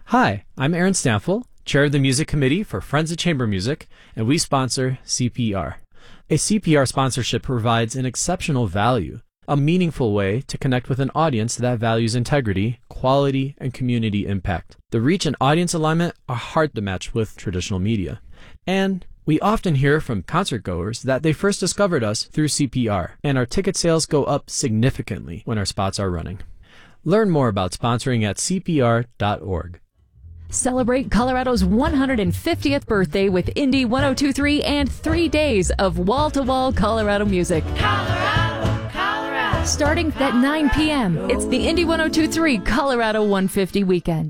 Hi, I'm Aaron Stanfill, Chair of the Music Committee for Friends of Chamber Music, and we sponsor CPR. A CPR sponsorship provides an exceptional value, a meaningful way to connect with an audience that values integrity, quality, and community impact. The reach and audience alignment are hard to match with traditional media. And we often hear from concert goers that they first discovered us through CPR, and our ticket sales go up significantly when our spots are running. Learn more about sponsoring at cpr.org. Celebrate Colorado's 150th birthday with Indie 1023 and 3 days of wall-to-wall Colorado music. Starting at 9 p.m., it's the Indie 1023 Colorado 150 weekend.